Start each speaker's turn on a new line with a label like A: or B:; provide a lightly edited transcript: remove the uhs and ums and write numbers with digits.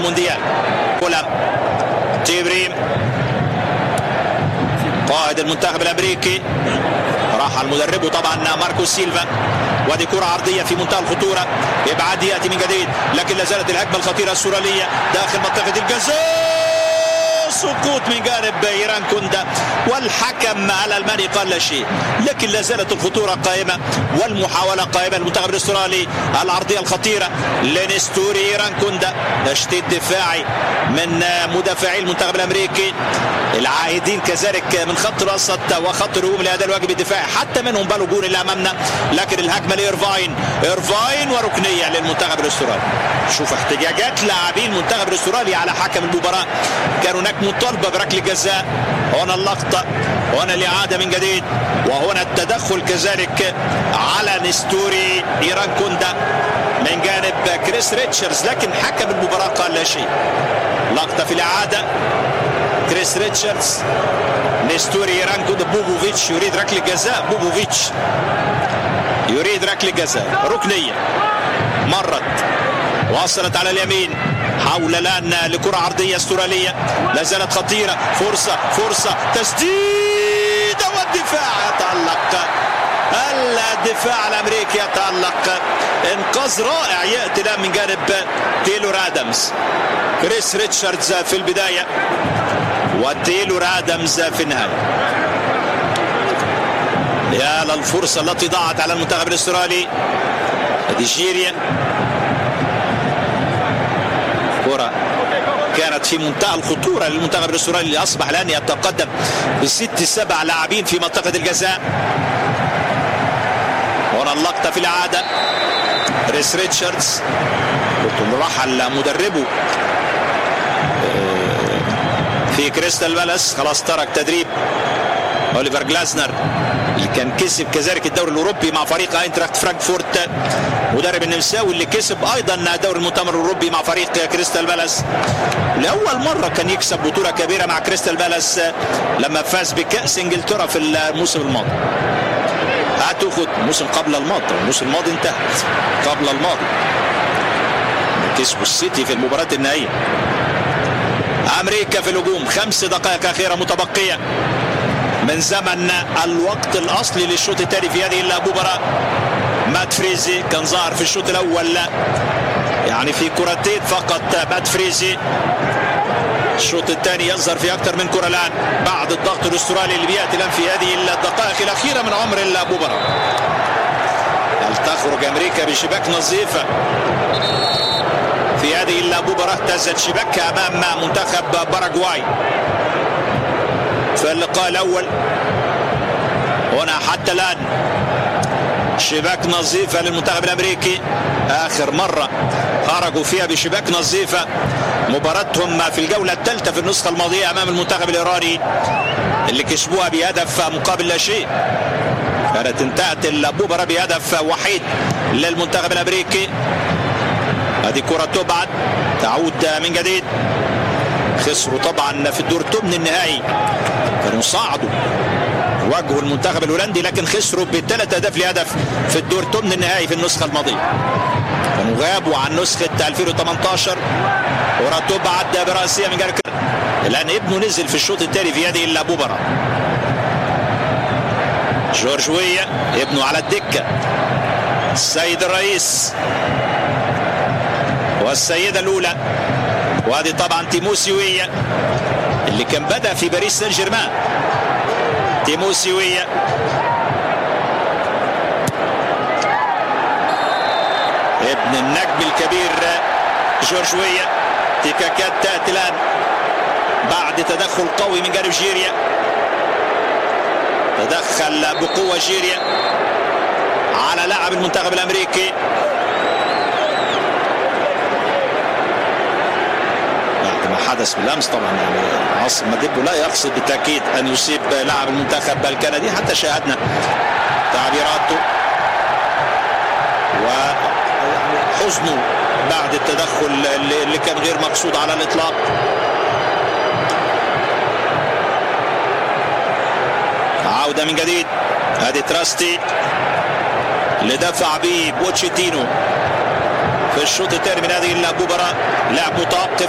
A: المونديال. تيبريم قائد المنتخب الامريكي راح المدرب طبعا ماركوس سيلفا، ودي كرة عرضية في منتهى الخطورة، ابعاد ياتي من جديد، لكن لا زالت الهجمة الخطيرة السورالية داخل منطقة الجزاء، سقوط من جانب إيران كوندا، والحكم الألماني قال لا شيء، لكن لا زالت الخطورة قائمة والمحاولة قائمة. المنتخب الأسترالي العرضية الخطيرة لنستوري إيران كوندا، تشتيت دفاعي من مدافعي المنتخب الأمريكي العائدين كذلك من خط الوسط وخط الهجوم لأداء الواجب الدفاعي، حتى منهم بالوجون اللي أمامنا، لكن الهجمة لإيرفاين وركنية للمنتخب الأسترالي. شوف احتجاجات لاعبين المنتخب الأسترالي على حكم المباراة، كان هناك مطالبة بركلة جزاء، هنا اللقطة، هنا الإعادة من جديد، وهنا التدخل كذلك على نستوري إيران كوندا من جانب كريس ريتشاردز، لكن حكم المباراة قال لا شيء. لقطة في الإعادة، كريس ريتشاردز، نستوري إيران كوندا، بوبوفيتش يريد ركلة جزاء، بوبوفيتش يريد ركلة جزاء، ركنية مرت وصلت على اليمين، حول الآن لكرة عرضية استرالية لا زالت خطيرة، فرصة تسديد، والدفاع يتألق، الدفاع الأمريكي يتألق، إنقاذ رائع يأتي الآن من جانب تايلور آدمز. كريس ريتشاردز في البداية وتايلور آدمز في النهاية. يا للفرصة التي ضاعت على المنتخب الأسترالي. نيجيريا، كرة كانت في منتهى الخطورة للمنتخب الأسترالي اللي أصبح الآن يتقدم ب6-7 لاعبين في منطقة الجزاء. هنا اللقطة في الإعادة، كريس ريتشاردز رحل مدربه في كريستال بالاس، خلاص ترك تدريب أوليفر جلاسنر اللي كان كسب كذلك الدوري الأوروبي مع فريق اينتراخت فرانكفورت، مدرب النمساوي اللي كسب أيضا دوري المؤتمر الأوروبي مع فريق كريستال بالاس. لأول مرة كان يكسب بطولة كبيرة مع كريستال بالاس لما فاز بكأس إنجلترا في الموسم الماضي. هتاخد موسم قبل الماضي، الموسم الماضي انتهت قبل الماضي، كسبوا السيتي في المباراة النهائية. أمريكا في الهجوم، 5 دقائق أخيرة متبقية من زمن الوقت الأصلي للشوط الثاني في هذه المباراة. مات فريزي كان ظاهر في الشوط الأول يعني في كرتين فقط، مات فريزي الشوط الثاني يظهر في أكثر من كرة الآن بعد الضغط الأسترالي اللي بيأتي الآن في هذه الدقائق الأخيرة من عمر المباراة. هل تخرج أمريكا بشباك نظيفة في هذه المباراة؟ اهتزت شباكها أمام منتخب باراغواي في اللقاء الأول. هنا حتى الآن شباك نظيفة للمنتخب الأمريكي، آخر مرة خرجوا فيها بشباك نظيفة مباراتهم في الجولة الثالثة في النسخة الماضية أمام المنتخب الإيراني اللي كسبوها بهدف مقابل لا شيء. كانت انتهت المباراة بهدف وحيد للمنتخب الأمريكي. هذه كرة تبعد، تعود من جديد. خسروا طبعا في الدور الثمن النهائي، كانوا صعدوا واجهوا المنتخب الهولندي لكن خسروا ب3 أهداف لهدف في الدور الثمن النهائي في النسخة الماضية. كانوا غابوا عن نسخة 2018. كرة تبعد برأسية من جانب، الآن ابنه نزل في الشوط الثاني في هذه المباراة. جورج ويا ابنه على الدكة، السيد الرئيس والسيدة الأولى، وهذه طبعا تيموسي ويا اللي كان بدأ في باريس سان جيرمان. تيموسي ويا ابن النجم الكبير جورج ويا. تكاكات تأتي الآن بعد تدخل قوي من جانب جيريا، تدخل بقوة جيريا على لاعب المنتخب الأمريكي. حدث بالامس طبعا، يعني عاصم مدبو لا يقصد بالتاكيد ان يصيب لاعب المنتخب الكندي، حتى شاهدنا تعبيراته وحزنه بعد التدخل اللي كان غير مقصود على الاطلاق. عودة من جديد، هذه تراستي اللي دفع به بوتشيتينو في الشوط الثاني من هذه المباراة، لاعب متوقف